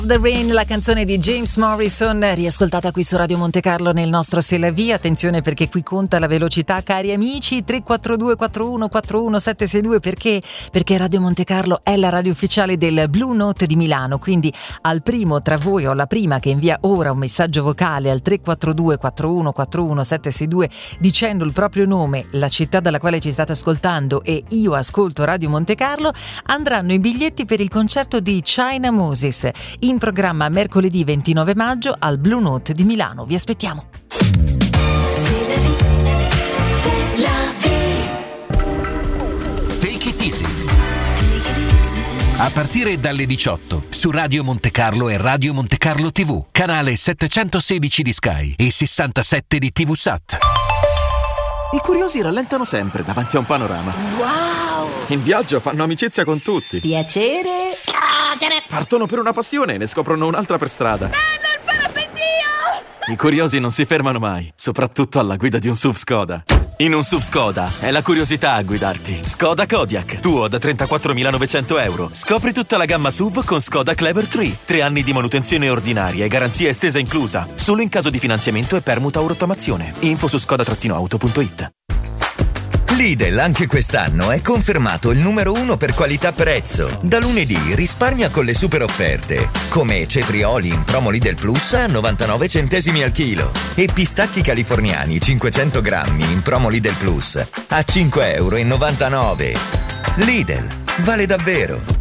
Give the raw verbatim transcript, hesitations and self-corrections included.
The Rain, la canzone di James Morrison, riascoltata qui su Radio Monte Carlo nel nostro C'est la vie. Attenzione perché qui conta la velocità, cari amici. Tre quattro due quattro uno quattro uno sette sei due, perché? Perché Radio Monte Carlo è la radio ufficiale del Blue Note di Milano, quindi al primo tra voi o alla prima che invia ora un messaggio vocale al tre quattro due quattro uno quattro uno sette sei due dicendo il proprio nome, la città dalla quale ci state ascoltando e io ascolto Radio Monte Carlo, andranno i biglietti per il concerto di China Moses in programma mercoledì ventinove maggio al Blue Note di Milano. Vi aspettiamo. Take it easy. A partire dalle diciotto su Radio Monte Carlo e Radio Monte Carlo tivù, canale settecentosedici di Sky e sessantasette di TVSat. I curiosi rallentano sempre davanti a un panorama. Wow! In viaggio fanno amicizia con tutti. Piacere. Partono per una passione e ne scoprono un'altra per strada. Bello il parapendio! I curiosi non si fermano mai, soprattutto alla guida di un S U V Skoda. In un S U V Skoda è la curiosità a guidarti. Skoda Kodiaq, tuo da trentaquattromilanovecento euro. Scopri tutta la gamma S U V con Skoda Clever tre. Tre anni di manutenzione ordinaria e garanzia estesa inclusa. Solo in caso di finanziamento e permuta o rottamazione. Info su skoda auto punto it. Lidl anche quest'anno è confermato il numero uno per qualità-prezzo. Da lunedì risparmia con le super offerte, come cetrioli in promo Lidl Plus a novantanove centesimi al chilo e pistacchi californiani cinquecento grammi in promo Lidl Plus a cinque virgola novantanove euro. Lidl, vale davvero!